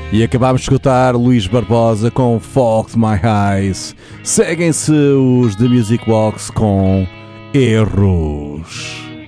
E acabámos de escutar Luís Barbosa com Fox My Eyes. Seguem-se os The Music Box com Erros.